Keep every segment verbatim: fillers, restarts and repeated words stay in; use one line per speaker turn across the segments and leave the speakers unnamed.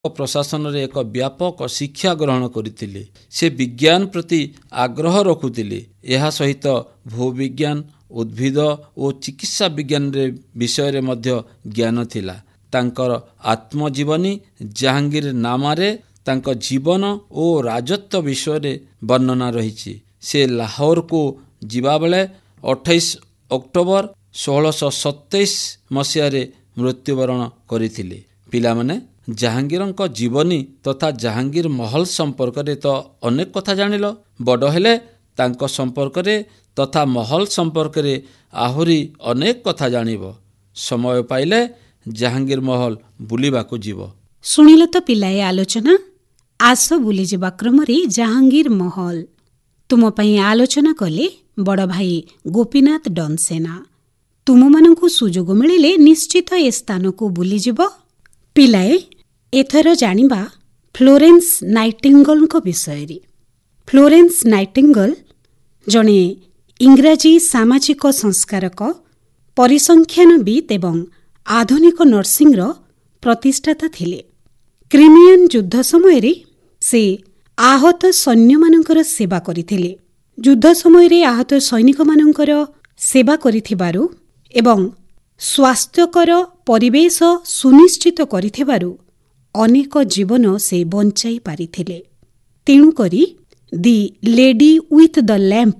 ପ୍ରଶାସନରେ ଏକ ବ୍ୟାପକ ଶିକ୍ଷା ଗ୍ରହଣ କରିଥିଲେ। ସେ ବିଜ୍ଞାନ ପ୍ରତି ଆଗ୍ରହ ରଖୁଥିଲେ। ଏହା ସହିତ ଭୂବିଜ୍ଞାନ, ଉଦ୍ଭିଦ ଓ ଚିକିତ୍ସା ବିଜ୍ଞାନରେ ବିଷୟରେ ମଧ୍ୟ ଜ୍ଞାନ ଥିଲା। ତାଙ୍କର ଆତ୍ମଜୀବନୀ ଜାହାଙ୍ଗୀର ନାମାରେ ତାଙ୍କ ଜୀବନ ଓ ରାଜତ୍ୱ ବିଷୟରେ ବର୍ଣ୍ଣନା ରହିଛି। ସେ ଲାହୋରକୁ ଯିବାବେଳେ ଅଠେଇଶ ଅକ୍ଟୋବର ଷୋହଳଶହ ସତେଇଶ ମସିହାରେ ମୃତ୍ୟୁବରଣ କରିଥିଲେ। ପିଲାମାନେ, ଜାହାଙ୍ଗୀରଙ୍କ ଜୀବନୀ ତଥା ଜାହାଙ୍ଗୀର ମହଲ ସମ୍ପର୍କରେ ତ ଅନେକ କଥା ଜାଣିଲ। ବଡ଼ ହେଲେ ତାଙ୍କ ସମ୍ପର୍କରେ ତଥା ମହଲ ସମ୍ପର୍କରେ ଆହୁରି ଅନେକ କଥା ଜାଣିବ। ସମୟ ପାଇଲେ ଜାହାଙ୍ଗୀର ମହଲ ବୁଲିବାକୁ ଯିବ।
ଶୁଣିଲ ତ ପିଲାଏ ଆଲୋଚନା। ଆସ ବୁଲିଯିବା କ୍ରମରେ ଜାହାଙ୍ଗୀର ମହଲ। ତୁମ ପାଇଁ ଆଲୋଚନା କଲେ ବଡ଼ ଭାଇ ଗୋପୀନାଥ ଡନସେନା। ତୁମମାନଙ୍କୁ ସୁଯୋଗ ମିଳିଲେ ନିଶ୍ଚିତ ଏ ସ୍ଥାନକୁ ବୁଲିଯିବ। ପିଲାଏ, ଏଥର ଜାଣିବା ଫ୍ଲୋରେନ୍ସ ନାଇଟିଙ୍ଗଲଙ୍କ ବିଷୟରେ। ଫ୍ଲୋରେନ୍ସ ନାଇଟିଙ୍ଗଲ ଜଣେ ଇଂରାଜୀ ସାମାଜିକ ସଂସ୍କାରକ, ପରିସଂଖ୍ୟାନବିତ୍ ଏବଂ ଆଧୁନିକ ନର୍ସିଂର ପ୍ରତିଷ୍ଠାତା ଥିଲେ। କ୍ରିମିଆନ୍ ଯୁଦ୍ଧ ସମୟରେ ସେ ଆହତ ସୈନ୍ୟମାନଙ୍କର ସେବା କରିଥିଲେ। ଯୁଦ୍ଧ ସମୟରେ ଆହତ ସୈନିକମାନଙ୍କର ସେବା କରିଥିବାରୁ ଏବଂ ସ୍ୱାସ୍ଥ୍ୟକର ପରିବେଶ ସୁନିଶ୍ଚିତ କରିଥିବାରୁ ଅନେକ ଜୀବନ ସେ ବଞ୍ଚାଇ ପାରିଥିଲେ। ତେଣୁକରି ଦି ଲେଡି ୱିଥ୍ ଦ ଲ୍ୟାମ୍ପ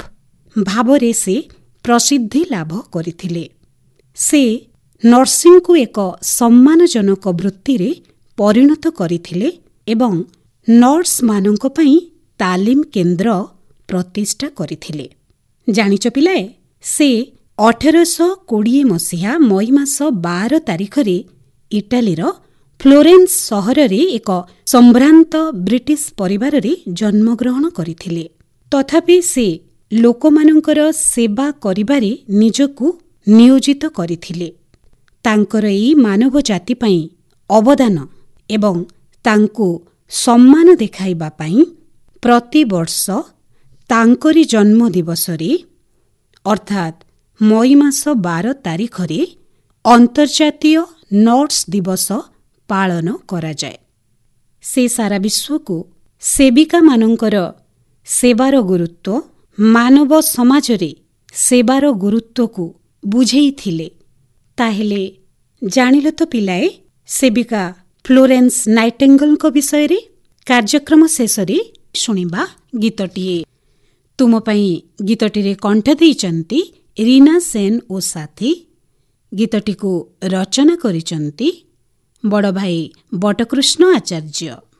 ଭାବରେ ସେ ପ୍ରସିଦ୍ଧି ଲାଭ କରିଥିଲେ। ସେ ନର୍ସିଂକୁ ଏକ ସମ୍ମାନଜନକ ବୃତ୍ତିରେ ପରିଣତ କରିଥିଲେ ଏବଂ ନର୍ସମାନଙ୍କ ପାଇଁ ତାଲିମ କେନ୍ଦ୍ର ପ୍ରତିଷ୍ଠା କରିଥିଲେ। ଜାଣିଛ ପିଲାଏ, ସେ ଅଠରଶହ କୋଡ଼ିଏ ମସିହା ମଇ ମାସ ବାର ତାରିଖରେ ଇଟାଲୀର ଫ୍ଲୋରେନ୍ସ ସହରରେ ଏକ ସମ୍ଭ୍ରାନ୍ତ ବ୍ରିଟିଶ ପରିବାରରେ ଜନ୍ମଗ୍ରହଣ କରିଥିଲେ। ତଥାପି ସେ ଲୋକମାନଙ୍କର ସେବା କରିବାରେ ନିଜକୁ ନିୟୋଜିତ କରିଥିଲେ। ତାଙ୍କର ଏହି ମାନବ ଜାତି ପାଇଁ ଅବଦାନ ଏବଂ ତାଙ୍କୁ ସମ୍ମାନ ଦେଖାଇବା ପାଇଁ ପ୍ରତିବର୍ଷ ତାଙ୍କରି ଜନ୍ମ ଦିବସରେ ଅର୍ଥାତ୍ ମଇ ମାସ ବାର ତାରିଖରେ ଅନ୍ତର୍ଜାତୀୟ ନର୍ସ ଦିବସ ପାଳନ କରାଯାଏ। ସେ ସାରା ବିଶ୍ୱକୁ ସେବିକାମାନଙ୍କର ସେବାର ଗୁରୁତ୍ୱ, ମାନବ ସମାଜରେ ସେବାର ଗୁରୁତ୍ୱକୁ ବୁଝେଇଥିଲେ। ତାହେଲେ ଜାଣିଲ ତ ପିଲାଏ ସେବିକା ଫ୍ଲୋରେନ୍ସ ନାଇଟିଙ୍ଗଲଙ୍କ ବିଷୟରେ। କାର୍ଯ୍ୟକ୍ରମ ଶେଷରେ ଶୁଣିବା ଗୀତଟିଏ। ତୁମ ପାଇଁ ଗୀତଟିରେ କଣ୍ଠ ଦେଇଛନ୍ତି ରୀନା ସେନ ଓ ସାଥୀ। ଗୀତଟିକୁ ରଚନା କରିଛନ୍ତି ବଡ଼ ଭାଇ ବଟକୃଷ୍ଣ ଆଚାର୍ଯ୍ୟ।